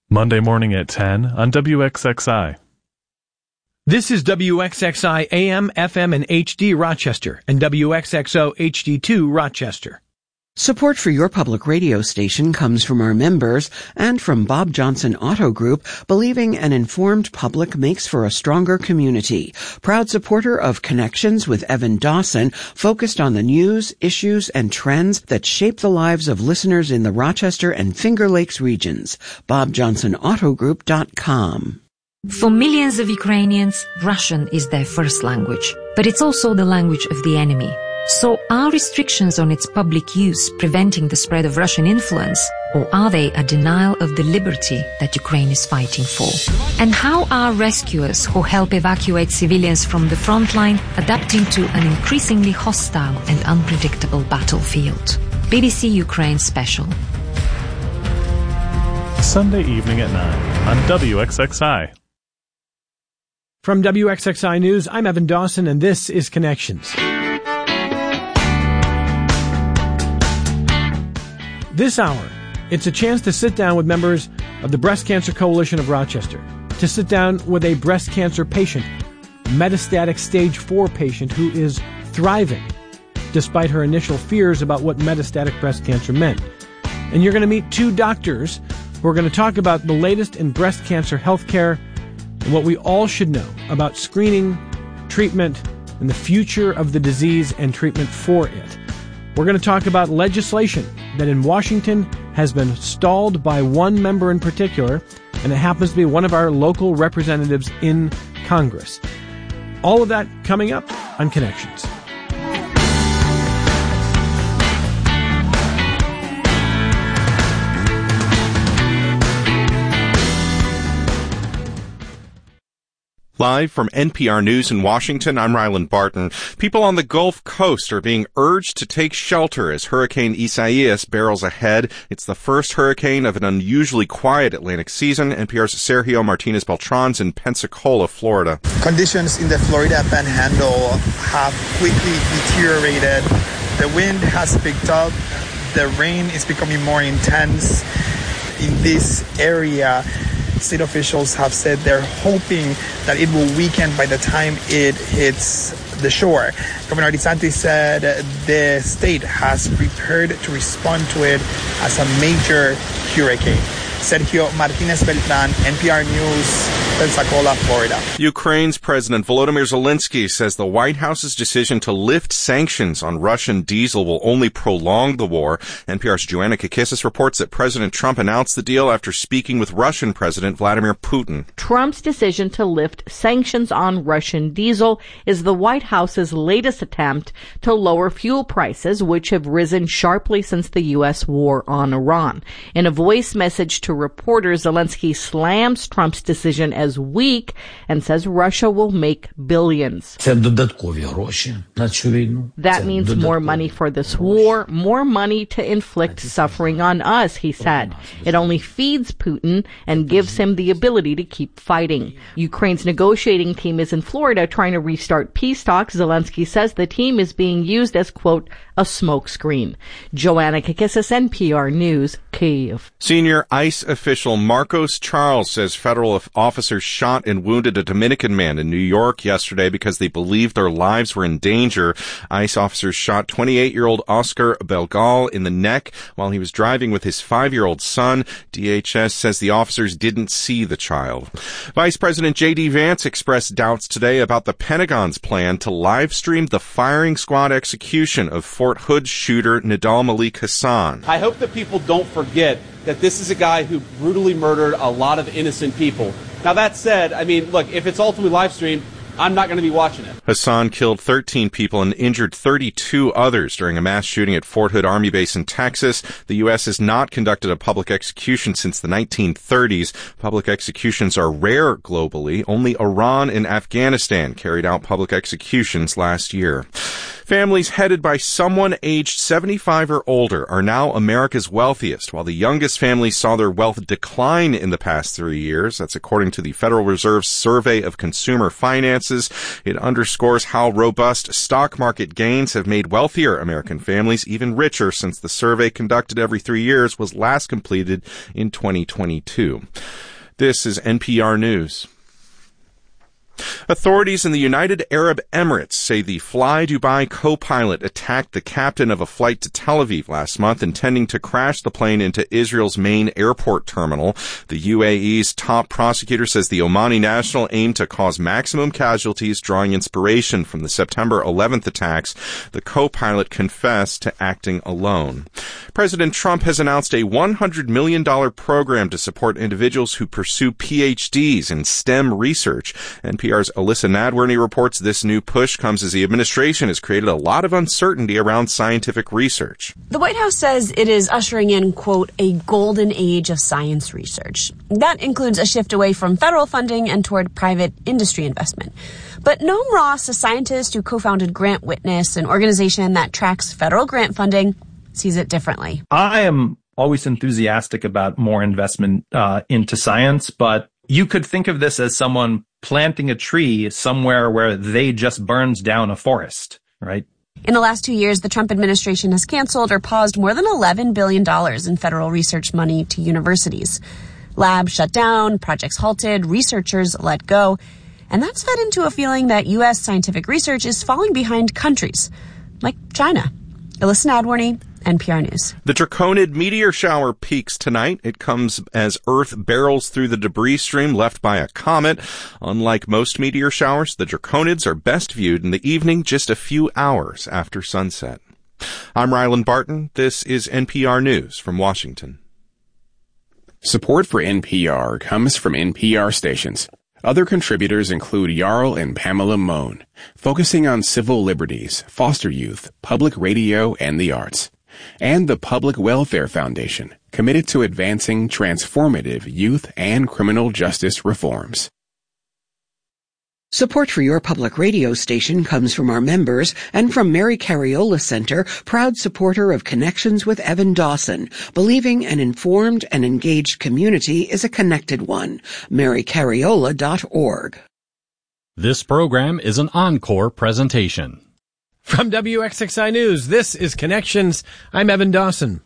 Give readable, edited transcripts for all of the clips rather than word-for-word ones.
Monday morning at 10 on WXXI. This is WXXI AM, FM, and HD Rochester, and WXXO HD2 Rochester. Support for your public radio station comes from our members and from Bob Johnson Auto Group, believing an informed public makes for a stronger community. Proud supporter of Connections with Evan Dawson, focused on the news, issues, and trends that shape the lives of listeners in the Rochester and Finger Lakes regions. BobJohnsonAutoGroup.com. For millions of Ukrainians, Russian is their first language, but it's also the language of the enemy. So are restrictions on its public use preventing the spread of Russian influence, or are they a denial of the liberty that Ukraine is fighting for? And how are rescuers who help evacuate civilians from the front line adapting to an increasingly hostile and unpredictable battlefield? BBC Ukraine Special. Sunday evening at 9 on WXXI. From WXXI News, I'm Evan Dawson, and this is Connections. This hour, it's a chance to sit down with members of the Breast Cancer Coalition of Rochester, to sit down with a breast cancer patient, metastatic stage 4 patient who is thriving despite her initial fears about what metastatic breast cancer meant. And you're going to meet two doctors who are going to talk about the latest in breast cancer healthcare and what we all should know about screening, treatment, and the future of the disease and treatment for it. We're going to talk about legislation that in Washington has been stalled by one member in particular, and it happens to be one of our local representatives in Congress. All of that coming up on Connections. Live from NPR News in Washington, I'm Ryland Barton. People on the Gulf Coast are being urged to take shelter as Hurricane Isaias barrels ahead. It's the first hurricane of an unusually quiet Atlantic season. NPR's Sergio Martinez Beltran's in Pensacola, Florida. Conditions in the Florida Panhandle have quickly deteriorated. The wind has picked up. The rain is becoming more intense in this area. State officials have said they're hoping that it will weaken by the time it hits the shore. Governor DeSantis said the state has prepared to respond to it as a major hurricane. Sergio Martinez Beltran, NPR News, Pensacola, Florida. Ukraine's President Volodymyr Zelensky says the White House's decision to lift sanctions on Russian diesel will only prolong the war. NPR's Joanna Kakissis reports that President Trump announced the deal after speaking with Russian President Vladimir Putin. Trump's decision to lift sanctions on Russian diesel is the White House's latest attempt to lower fuel prices, which have risen sharply since the U.S. war on Iran. In a voice message to reporters, Zelensky slams Trump's decision as weak and says Russia will make billions. That means more money for this war, more money to inflict suffering on us, he said. It only feeds Putin and gives him the ability to keep fighting. Ukraine's negotiating team is in Florida trying to restart peace talks. Zelensky says the team is being used as, quote, a smokescreen. Joanna Kakissis, NPR News, Kyiv. Senior ICE official Marcos Charles says federal officers shot and wounded a Dominican man in New York yesterday because they believed their lives were in danger. ICE officers shot 28-year-old Oscar Belgal in the neck while he was driving with his 5-year-old son. DHS says the officers didn't see the child. Vice President J.D. Vance expressed doubts today about the Pentagon's plan to live stream the firing squad execution of Fort Hood shooter Nidal Malik Hasan. I hope that people don't forget that this is a guy who brutally murdered a lot of innocent people. Now, that said, I mean, look, if it's ultimately live streamed, I'm not going to be watching it. Hasan killed 13 people and injured 32 others during a mass shooting at Fort Hood Army Base in Texas. The U.S. has not conducted a public execution since the 1930s. Public executions are rare globally. Only Iran and Afghanistan carried out public executions last year. Families headed by someone aged 75 or older are now America's wealthiest, while the youngest families saw their wealth decline in the past 3 years. That's according to the Federal Reserve's Survey of Consumer Finances. It underscores how robust stock market gains have made wealthier American families even richer since the survey conducted every 3 years was last completed in 2022. This is NPR News. Authorities in the United Arab Emirates say the Fly Dubai co-pilot attacked the captain of a flight to Tel Aviv last month, intending to crash the plane into Israel's main airport terminal. The UAE's top prosecutor says the Omani national aimed to cause maximum casualties, drawing inspiration from the September 11th attacks. The co-pilot confessed to acting alone. President Trump has announced a $100 million program to support individuals who pursue PhDs in STEM research. NPR's Alyssa Nadworny reports this new push comes as the administration has created a lot of uncertainty around scientific research. The White House says it is ushering in, quote, a golden age of science research. That includes a shift away from federal funding and toward private industry investment. But Noam Ross, a scientist who co-founded Grant Witness, an organization that tracks federal grant funding, sees it differently. I am always enthusiastic about more investment into science, but you could think of this as someone planting a tree somewhere where they just burned down a forest, right? In the last 2 years, the Trump administration has canceled or paused more than $11 billion in federal research money to universities. Labs shut down, projects halted, researchers let go. And that's fed into a feeling that U.S. scientific research is falling behind countries like China. Alyssa Nadworny, NPR News. The Draconid meteor shower peaks tonight. It comes as Earth barrels through the debris stream left by a comet. Unlike most meteor showers, the Draconids are best viewed in the evening, just a few hours after sunset. I'm Ryland Barton. This is NPR News from Washington. Support for NPR comes from NPR stations. Other contributors include Jarl and Pamela Mohn, focusing on civil liberties, foster youth, public radio, and the arts. And the Public Welfare Foundation, committed to advancing transformative youth and criminal justice reforms. Support for your public radio station comes from our members and from Mary Cariola Center, proud supporter of Connections with Evan Dawson, believing an informed and engaged community is a connected one. MaryCariola.org. This program is an encore presentation. From WXXI News, this is Connections. I'm Evan Dawson.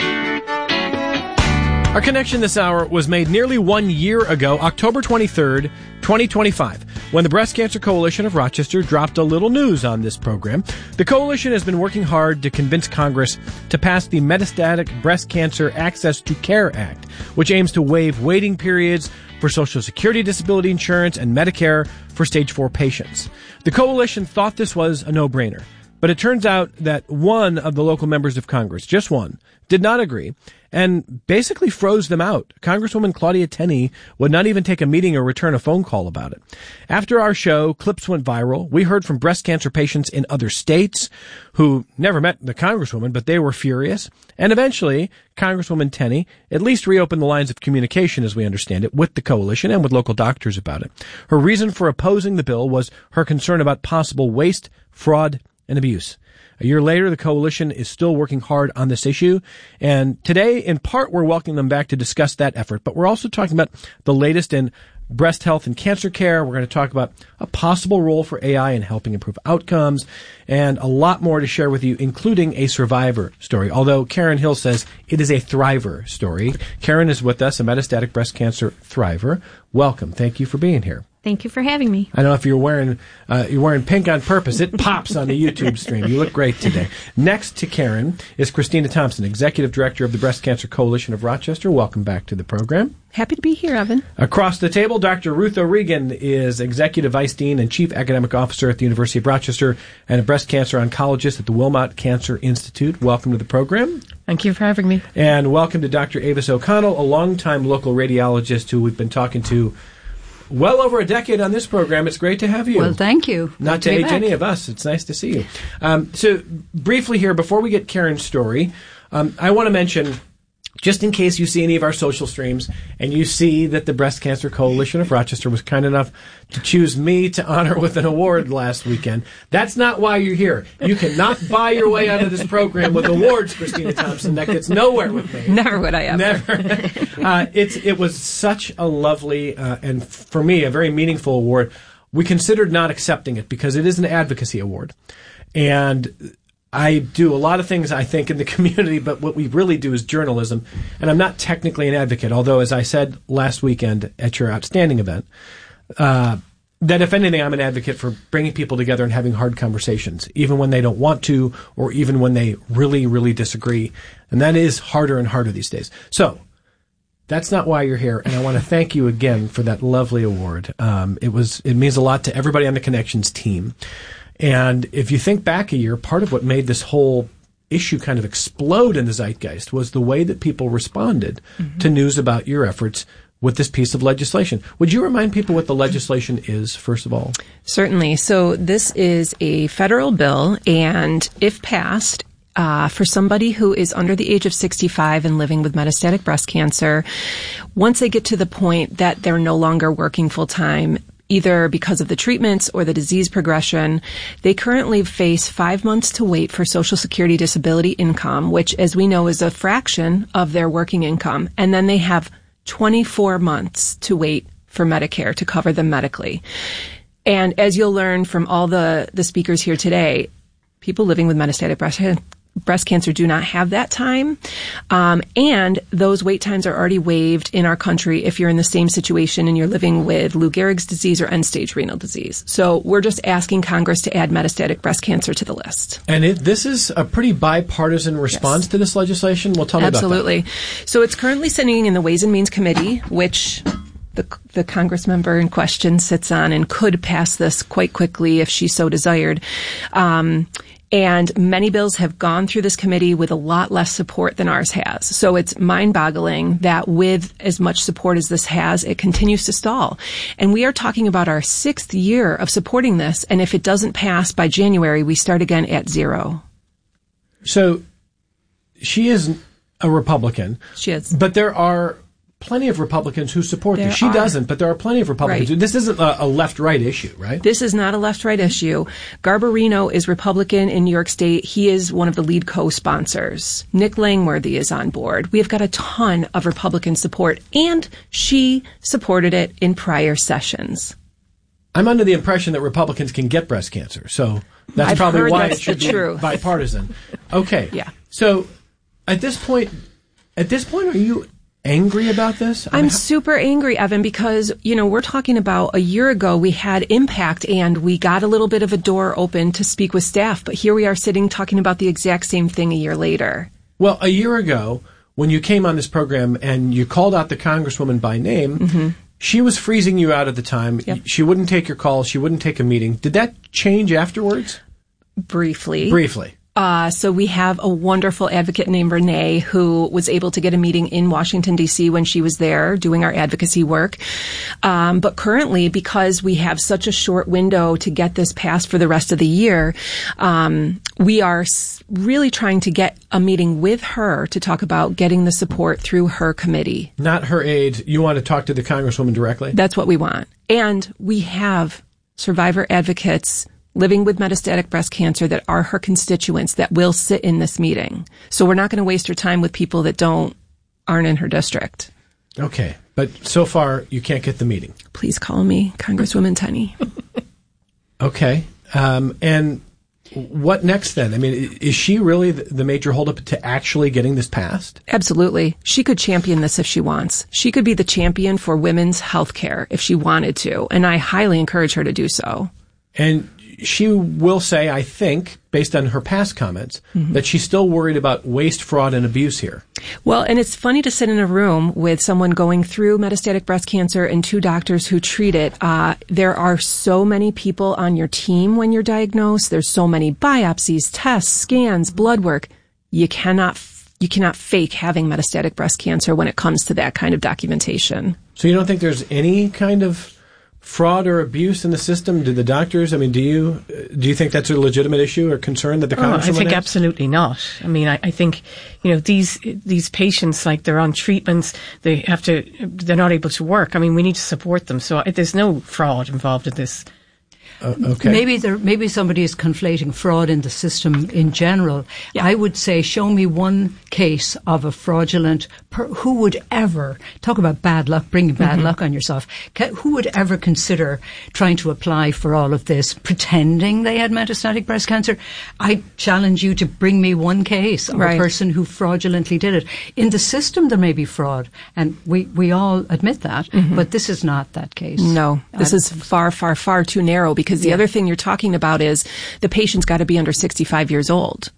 Our connection this hour was made nearly 1 year ago, October 23rd, 2025, when the Breast Cancer Coalition of Rochester dropped a little news on this program. The coalition has been working hard to convince Congress to pass the Metastatic Breast Cancer Access to Care Act, which aims to waive waiting periods for Social Security disability insurance and Medicare for stage 4 patients. The coalition thought this was a no-brainer, but it turns out that one of the local members of Congress, just one, did not agree and basically froze them out. Congresswoman Claudia Tenney would not even take a meeting or return a phone call about it. After our show, clips went viral. We heard from breast cancer patients in other states who never met the Congresswoman, but they were furious. And eventually, Congresswoman Tenney at least reopened the lines of communication, as we understand it, with the coalition and with local doctors about it. Her reason for opposing the bill was her concern about possible waste, fraud, and abuse. A year later, the coalition is still working hard on this issue. And today, in part, we're welcoming them back to discuss that effort. But we're also talking about the latest in breast health and cancer care. We're going to talk about a possible role for AI in helping improve outcomes and a lot more to share with you, including a survivor story. Although Karen Hill says it is a thriver story. Karen is with us, a metastatic breast cancer thriver. Welcome. Thank you for being here. Thank you for having me. I don't know if you're wearing pink on purpose. It pops on the YouTube stream. You look great today. Next to Karen is Christina Thompson, Executive Director of the Breast Cancer Coalition of Rochester. Welcome back to the program. Happy to be here, Evan. Across the table, Dr. Ruth O'Regan is Executive Vice Dean and Chief Academic Officer at the University of Rochester and a breast cancer oncologist at the Wilmot Cancer Institute. Welcome to the program. Thank you for having me. And welcome to Dr. Avis O'Connell, a longtime local radiologist who we've been talking to well over a decade on this program. It's great to have you. Well, thank you. Not to age any of us. It's nice to see you. So briefly here, before we get Karen's story, I want to mention just in case you see any of our social streams and you see that the Breast Cancer Coalition of Rochester was kind enough to choose me to honor with an award last weekend, that's not why you're here. You cannot buy your way out of this program with awards, Christina Thompson. That gets nowhere with me. Never would I ever. Never. It was such a lovely and, for me, a very meaningful award. We considered not accepting it because it is an advocacy award. And I do a lot of things, I think, in the community, but what we really do is journalism. And I'm not technically an advocate, although, as I said last weekend at your outstanding event, that if anything, I'm an advocate for bringing people together and having hard conversations, even when they don't want to, or even when they really, really disagree. And that is harder and harder these days. So that's not why you're here. And I want to thank you again for that lovely award. It means a lot to everybody on the Connections team. And if you think back a year, part of what made this whole issue kind of explode in the zeitgeist was the way that people responded to news about your efforts with this piece of legislation. Would you remind people what the legislation is, first of all? Certainly. So this is a federal bill, and if passed, for somebody who is under the age of 65 and living with metastatic breast cancer, once they get to the point that they're no longer working full-time, either because of the treatments or the disease progression, they currently face 5 months to wait for Social Security disability income, which, as we know, is a fraction of their working income. And then they have 24 months to wait for Medicare to cover them medically. And as you'll learn from all the speakers here today, people living with metastatic breast cancer do not have that time. And those wait times are already waived in our country if you're in the same situation and you're living with Lou Gehrig's disease or end-stage renal disease. So we're just asking Congress to add metastatic breast cancer to the list. And this is a pretty bipartisan response to this legislation. Well, tell me about that. Absolutely. So it's currently sitting in the Ways and Means Committee, which the Congress member in question sits on and could pass this quite quickly if she so desired. And many bills have gone through this committee with a lot less support than ours has. So it's mind-boggling that with as much support as this has, it continues to stall. And we are talking about our 6th year of supporting this. And if it doesn't pass by January, we start again at 0. So she is a Republican. She is. But there are plenty of Republicans who support this. She doesn't, but there are plenty of Republicans. Right. This isn't a left-right issue, right? This is not a left-right issue. Garbarino is Republican in New York State. He is one of the lead co-sponsors. Nick Langworthy is on board. We have got a ton of Republican support, and she supported it in prior sessions. I'm under the impression that Republicans can get breast cancer, so that's probably why it should be bipartisan. Okay. Yeah. So at this point, are you angry about this? I'm super angry, Evan, because, we're talking about a year ago we had Impact and we got a little bit of a door open to speak with staff, but here we are sitting talking about the exact same thing a year later. Well, a year ago, when you came on this program and you called out the Congresswoman by name, she was freezing you out at the time. Yep. She wouldn't take your call. She wouldn't take a meeting. Did that change afterwards? Briefly. So we have a wonderful advocate named Renee who was able to get a meeting in Washington, D.C. when she was there doing our advocacy work. But currently, because we have such a short window to get this passed for the rest of the year, we are really trying to get a meeting with her to talk about getting the support through her committee. Not her aides. You want to talk to the Congresswoman directly? That's what we want. And we have survivor advocates living with metastatic breast cancer that are her constituents that will sit in this meeting. So we're not going to waste her time with people that aren't in her district. Okay. But so far, you can't get the meeting. Please call me Congresswoman Tenney. Okay. And what next then? I mean, is she really the major holdup to actually getting this passed? Absolutely. She could champion this if she wants. She could be the champion for women's health care if she wanted to. And I highly encourage her to do so. And she will say, I think, based on her past comments, that she's still worried about waste, fraud, and abuse here. Well, and it's funny to sit in a room with someone going through metastatic breast cancer and 2 doctors who treat it. There are so many people on your team when you're diagnosed. There's so many biopsies, tests, scans, blood work. You cannot fake having metastatic breast cancer when it comes to that kind of documentation. So you don't think there's any kind of fraud or abuse in the system? Do the doctors, do you think that's a legitimate issue or concern that the Congresswoman I think has? absolutely not. I think, these patients, like, they're on treatments, they're not able to work. We need to support them. So there's no fraud involved in this. Okay. Maybe somebody is conflating fraud in the system in general. Yeah. I would say, show me one case of a fraudulent. Who would ever talk about bad luck, bringing bad luck on yourself? Who would ever consider trying to apply for all of this, pretending they had metastatic breast cancer? I challenge you to bring me one case of a person who fraudulently did it. In the system, there may be fraud, and we all admit that. But this is not that case. No, this is far, far, far too narrow. Because the other thing you're talking about is the patient's got to be under 65 years old.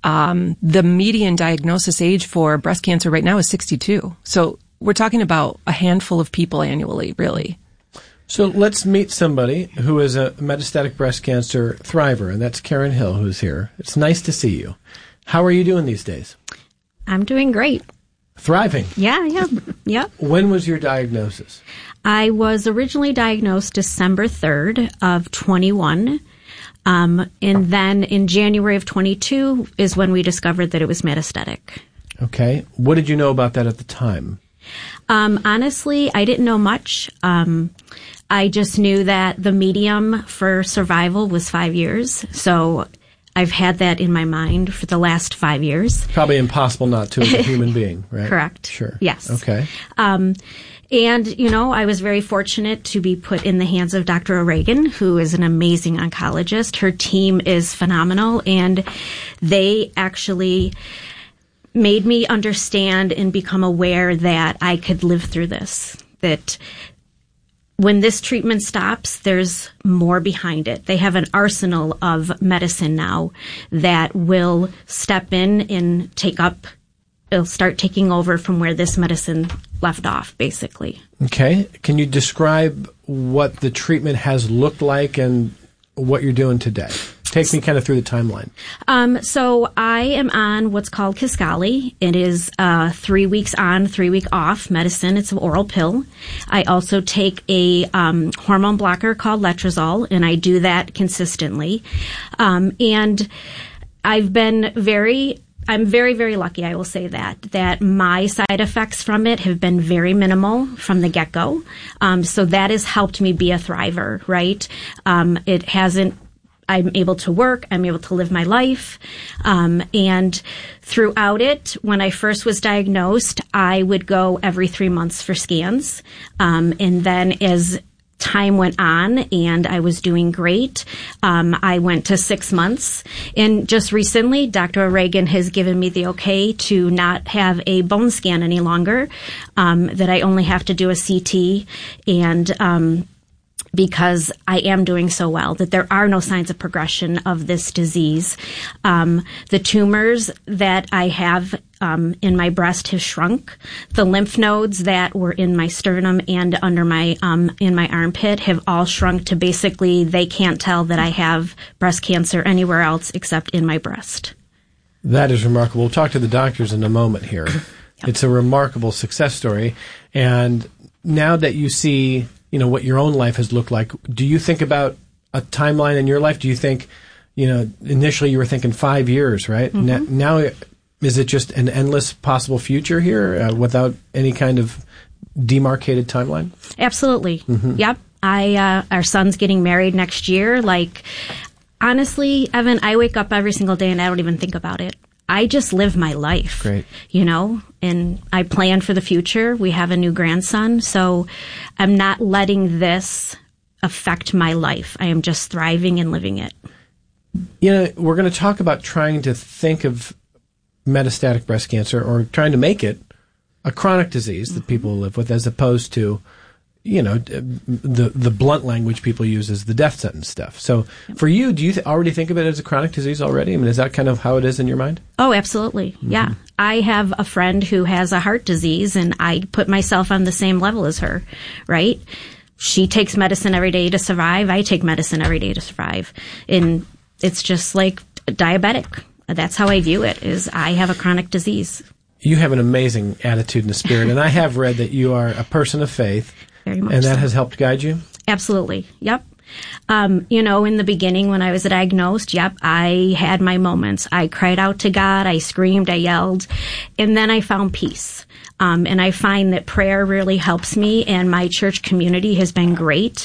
The median diagnosis age for breast cancer right now is 62. So we're talking about a handful of people annually, really. So let's meet somebody who is a metastatic breast cancer thriver, and that's Karen Hill, who's here. It's nice to see you. How are you doing these days? I'm doing great. Thriving? Yeah. When was your diagnosis? I was originally diagnosed December 3rd of 21. And then in January of 22 is when we discovered that it was metastatic. Okay. What did you know about that at the time? Honestly, I didn't know much. I just knew that the median for survival was 5 years. So I've had that in my mind for the last 5 years. Probably impossible not to as a human being, right? Correct. Sure. Yes. Okay. And, I was very fortunate to be put in the hands of Dr. O'Regan, who is an amazing oncologist. Her team is phenomenal, and they actually made me understand and become aware that I could live through this, that when this treatment stops, there's more behind it. They have an arsenal of medicine now that will step in and it'll start taking over from where this medicine left off, basically. Okay. Can you describe what the treatment has looked like and what you're doing today? Take me kind of through the timeline. So I am on what's called Kisqali. It is 3 weeks on, 3 week off medicine. It's an oral pill. I also take a hormone blocker called Letrozole, and I do that consistently. And I'm very, very lucky, I will say that my side effects from it have been very minimal from the get-go. So that has helped me be a thriver, right? I'm able to work, I'm able to live my life. And throughout it, when I first was diagnosed, I would go every 3 months for scans. And then as time went on and I was doing great, I went to 6 months. And just recently, Dr. O'Regan has given me the okay to not have a bone scan any longer, that I only have to do a CT, and because I am doing so well, that there are no signs of progression of this disease. The tumors that I have in my breast have shrunk. The lymph nodes that were in my sternum and under my in my armpit have all shrunk to basically they can't tell that I have breast cancer anywhere else except in my breast. That is remarkable. We'll talk to the doctors in a moment here. Yep. It's a remarkable success story. And now that you see what your own life has looked like, do you think about a timeline in your life? Do you think, initially you were thinking 5 years, right? Mm-hmm. Now, is it just an endless possible future here without any kind of demarcated timeline? Absolutely. Mm-hmm. Yep. Our son's getting married next year. Honestly, Evan, I wake up every single day and I don't even think about it. I just live my life. Great. And I plan for the future. We have a new grandson, so I'm not letting this affect my life. I am just thriving and living it. We're going to talk about trying to think of metastatic breast cancer or trying to make it a chronic disease that people live with, as opposed to, the blunt language people use is the death sentence stuff. So for you, do you already think of it as a chronic disease already? Is that kind of how it is in your mind? Oh, absolutely. Mm-hmm. Yeah. I have a friend who has a heart disease, and I put myself on the same level as her, right? She takes medicine every day to survive. I take medicine every day to survive. And it's just like diabetic. That's how I view it, is I have a chronic disease. You have an amazing attitude and spirit, and I have read that you are a person of faith. Very much and that so. has helped guide you? Absolutely. Yep. In the beginning when I was diagnosed, I had my moments. I cried out to God. I screamed. I yelled. And then I found peace. And I find that prayer really helps me, and my church community has been great.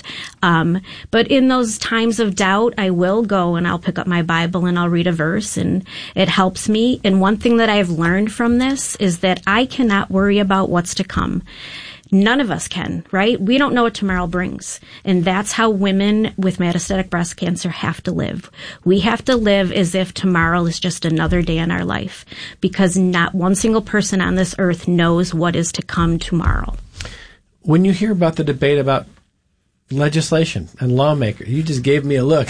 But in those times of doubt, I will go and I'll pick up my Bible and I'll read a verse, and it helps me. And one thing that I've learned from this is that I cannot worry about what's to come. None of us can, right? We don't know what tomorrow brings. And that's how women with metastatic breast cancer have to live. We have to live as if tomorrow is just another day in our life, because not one single person on this earth knows what is to come tomorrow. When you hear about the debate about legislation and lawmakers, you just gave me a look.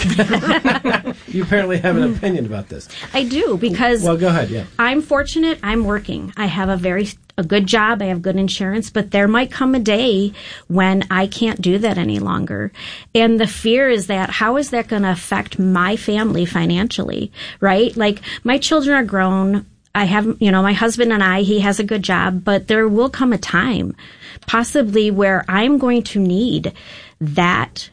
You apparently have an opinion about this. I do, because well, go ahead. Yeah, I'm fortunate. I'm working. I have a good job. I have good insurance, but there might come a day when I can't do that any longer. And the fear is that how is that going to affect my family financially, right? Like, my children are grown. I have, my husband and he has a good job, but there will come a time possibly where I'm going to need that,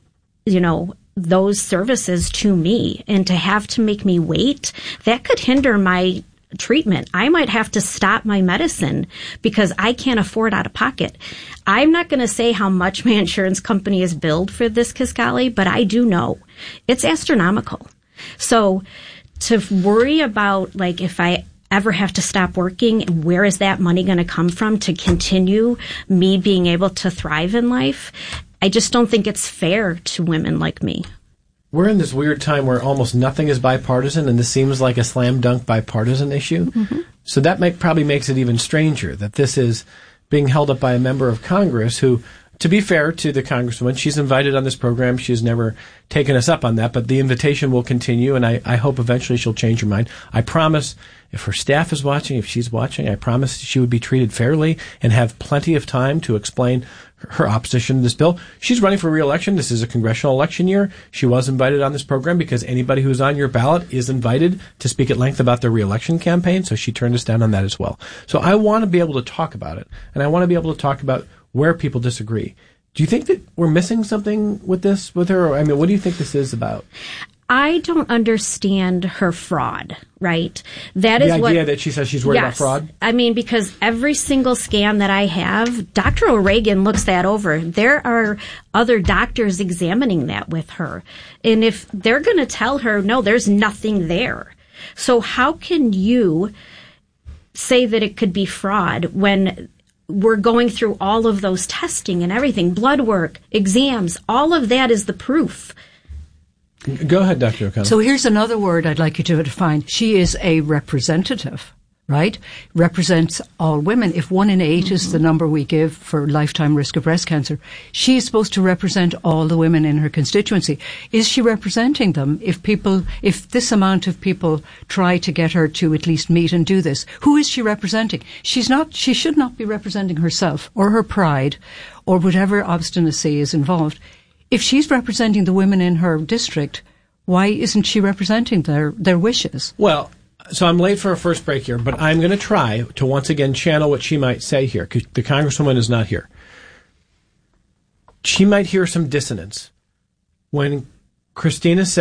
those services to me, and to have to make me wait, that could hinder my treatment. I might have to stop my medicine because I can't afford out of pocket. I'm not going to say how much my insurance company is billed for this Kisqali, but I do know it's astronomical. So to worry about, like, if I ever have to stop working, where is that money going to come from to continue me being able to thrive in life? I just don't think it's fair to women like me. We're in this weird time where almost nothing is bipartisan, and this seems like a slam dunk bipartisan issue. Mm-hmm. So that probably makes it even stranger that this is being held up by a member of Congress who, to be fair to the Congresswoman, she's invited on this program. She's never taken us up on that, but the invitation will continue, and I hope eventually she'll change her mind. I promise, if her staff is watching, if she's watching, I promise she would be treated fairly and have plenty of time to explain her opposition to this bill. She's running for re-election. This is a congressional election year. She was invited on this program because anybody who's on your ballot is invited to speak at length about their re-election campaign, so she turned us down on that as well. So I want to be able to talk about it, and I want to be able to talk about where people disagree. Do you think that we're missing something with this, with her? I mean, what do you think this is about? I don't understand her fraud, right? That is the idea that she says she's worried about fraud? I mean, because every single scan that I have, Dr. O'Regan looks that over. There are other doctors examining that with her. And if they're going to tell her, no, there's nothing there. So how can you say that it could be fraud when we're going through all of those testing and everything, blood work, exams, all of that is the proof. Go ahead, Dr. O'Connell. So here's another word I'd like you to define. She is a representative, right? Represents all women. If 1 in 8 is the number we give for lifetime risk of breast cancer, she's supposed to represent all the women in her constituency. Is she representing them? If this amount of people try to get her to at least meet and do this, who is she representing? She should not be representing herself or her pride or whatever obstinacy is involved. If she's representing the women in her district, why isn't she representing their wishes? Well, so I'm late for a first break here, but I'm going to try to once again channel what she might say here, because the Congresswoman is not here. She might hear some dissonance when Christina says